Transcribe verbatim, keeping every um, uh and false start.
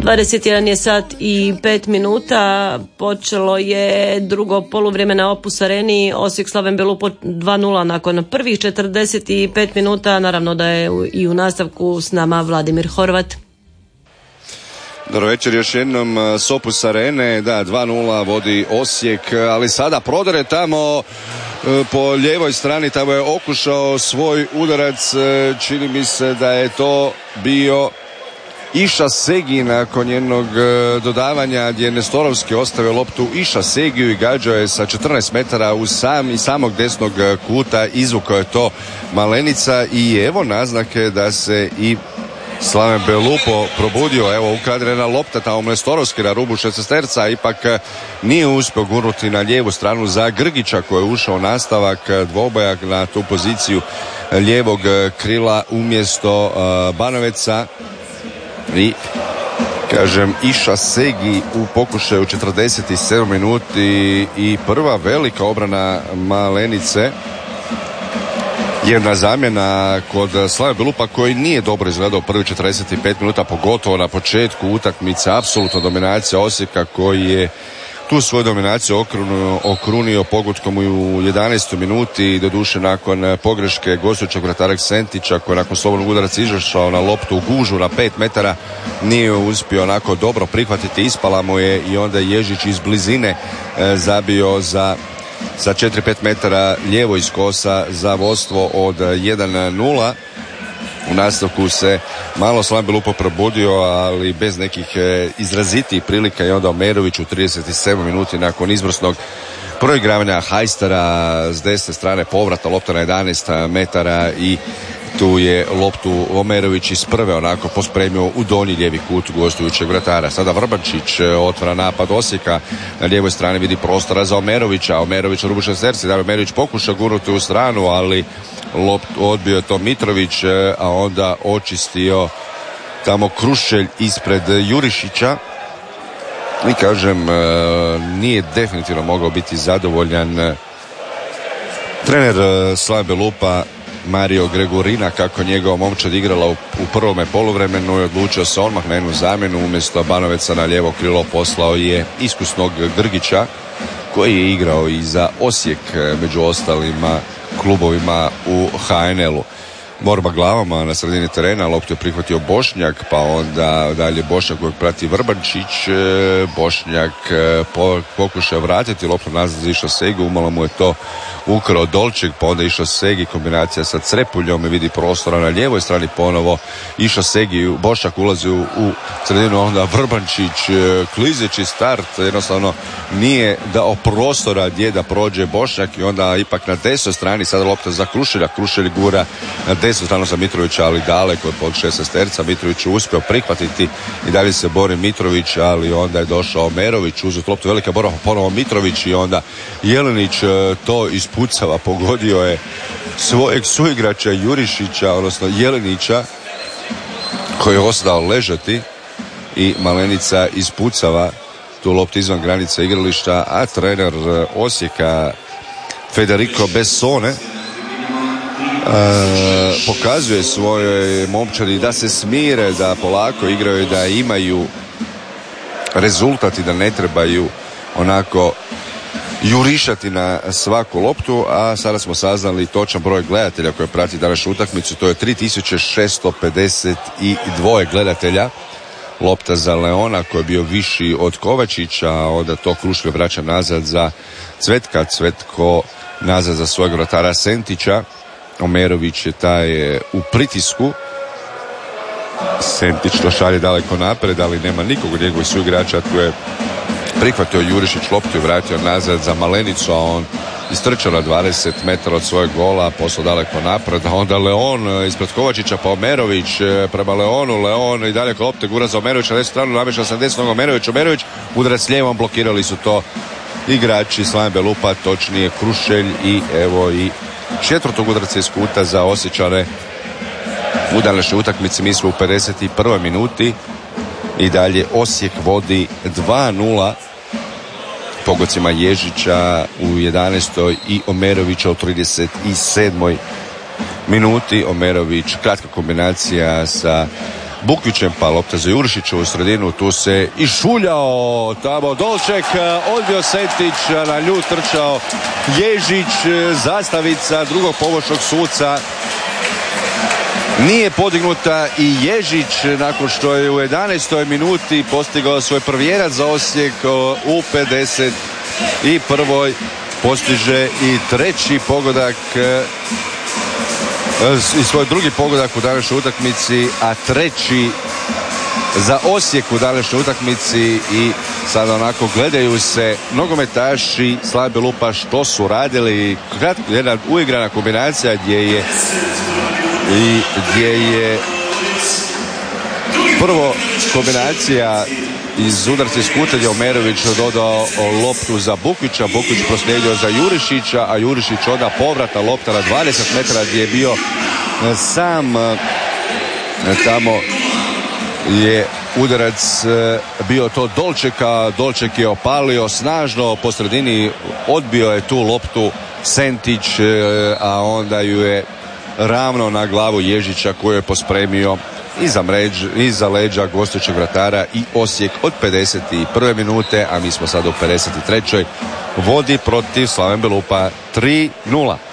dvadeset jedan je sat i pet minuta. Počelo je drugo poluvrijeme na Opus Areni. Osijek Slaven Belupo dva nula nakon prvih četrdeset pet minuta. Naravno da je i u nastavku s nama Vladimir Horvat. Dobro večer još jednom s Opus Arene. Da, dva nula vodi Osijek, ali sada prodare tamo po lijevoj strani, tamo je okušao svoj udarac. Čini mi se da je to bio Iša Segi nakon jednog dodavanja gdje je Nestorovski ostavio loptu Iša Segiju i gađao je sa četrnaest metara u sam i samog desnog kuta. Izvukao je to Malenica i evo naznake da se i Slaven Belupo probudio. Evo ukradena lopta tamo Nestorovski na rubu šestesterca, ipak nije uspio gurnuti na lijevu stranu za Grgića koji je ušao nastavak dvoboja na tu poziciju lijevog krila umjesto uh, Banoveca. I kažem Iša Segi u pokušaju četrdeset sedam minuti i prva velika obrana Malenice. Jedna zamjena kod Slave Belupa koji nije dobro izgledao prvi četrdeset pet minuta, pogotovo na početku utakmice. Apsolutno dominacija Osijeka koji je tu svoju dominaciju okrunio, okrunio pogotkom u jedanaestoj minuti, doduše nakon pogreške gostujućeg vratara Sentića koji nakon slobodnog udaraca izašao na loptu u gužu na pet metara, nije uspio onako dobro prihvatiti, ispala mu je i onda Ježić iz blizine e, zabio za sa četiri pet metara lijevo iz kosa za vodstvo od jedan nula. U nastavku se malo Slaven Belupo probudio, ali bez nekih izrazitih prilika i onda Omerović u trideset sedam minuti nakon izvrsnog proigravanja Hajstara s desne strane povrata lopta na jedanaest metara i tu je loptu Omerović iz prve onako pospremio u donji lijevi kut gostujućeg vratara. Sada Vrbančić otvara napad Osijeka, na lijevoj strani vidi prostora za Omerovića, Omerović u rubu šesterci, da Omerović pokuša gurnuti u stranu, ali loptu odbio to Mitrović, a onda očistio tamo Krušelj ispred Jurišića i kažem nije definitivno mogao biti zadovoljan trener Slaven Belupa Mario Gregorina kako njegova momčad igrala u, u prvome poluvremenu i odlučio se odmah na jednu zamjenu. Umjesto Banoveca na lijevo krilo poslao je iskusnog Grgića koji je igrao i za Osijek među ostalima klubovima u ha en el-u. Borba glavama na sredini terena, loptu je prihvatio Bošnjak, pa onda dalje Bošnjak kojeg prati Vrbančić. Bošnjak po, pokušao vratiti loptu nazad za Iša Segi, umalo mu je to ukrao Dolček, pa onda Iša Segi, kombinacija sa Crepuljom i vidi prostora na lijevoj strani ponovo Iša Segi, Bošnjak ulazi u, u sredinu, onda Vrbančić, klizeći start, jednostavno nije dao prostora gdje da prođe Bošnjak i onda ipak na desnoj strani sada lopta za Krušelja, Krušelj gura na desnu stranu za Mitrovića, ali daleko je pod šestesterca. Mitrović je uspio prihvatiti i dalje se bori Mitrović, ali onda je došao Omerović, uzet loptu, velika borba, ponovo Mitrović i onda Jelenić to ispucava, pogodio je svojeg suigrača Jurišića, odnosno Jelenića koji je ostao ležati i Malenica ispucava tu loptu izvan granice igrališta, a trener Osijeka Federico Bessone E, pokazuje svojoj momčadi da se smire, da polako igraju, da imaju rezultat i da ne trebaju onako jurišati na svaku loptu. A sada smo saznali točan broj gledatelja koji prati današnju utakmicu, to je tri tisuće šesto pedeset dva gledatelja. Lopta za Leona koji je bio viši od Kovačića, a onda to Kruške vraća nazad za Cvetka, Cvetko nazad za svojeg vratara Sentića. Omerović je taj u pritisku, Sentić to šalje daleko napred, ali nema nikog od njegovih suigrača. Tu je prihvatio Jurišić loptu i vratio nazad za Malenicu, a on istrčao na dvadeset metara od svojeg gola, poslao daleko napred, a onda Leon ispred Kovačića, pa Omerović prema Leonu, Leon i daleko lopte gura za Omerovića na desnu stranu, namješao sam desnog Omerović, Omerović udarac lijevom, blokirali su to igrači Slaven Belupa, točnije Krušelj, i evo i četvrtog udarca iz kuta za Osječane u današnjoj utakmici. Mi smo u pedeset prvoj minuti i dalje Osijek vodi dva nula pogodcima Ježića u jedanaestoj i Omerovića u trideset sedmoj minuti. Omerović, kratka kombinacija sa Bukvićem, pa lopta za Jurišića u sredinu, tu se i šuljao tamo Dolček, odbio Sentić, na nju trčao Ježić, zastavica drugog pomoćnog suca nije podignuta i Ježić nakon što je u jedanaestoj minuti postigao svoj prvijenac za Osijek u pedeset i prvoj postiže i treći pogodak i svoj drugi pogodak u današnjoj utakmici, a treći za Osijek u današnjoj utakmici. I sada onako gledaju se nogometaši Slave Belupa što su radili. Jedna uigrana kombinacija gdje je i gdje je prvo kombinacija iz udarca iz kutenja Omerović dodao loptu za Bukvića, Bukvić proslijedio za Jurišića, a Jurišić onda povratna lopta na dvadeset metara gdje je bio sam tamo je udarac bio to Dolčeka. Dolček je opalio snažno po sredini, odbio je tu loptu Sentić, a onda ju je ravno na glavu Ježića koju je pospremio iza, mrež, iza leđa gostujućeg vratara i Osijek od pedeset prve minute, a mi smo sada u pedeset trećoj vodi protiv Slaven Belupa tri nula.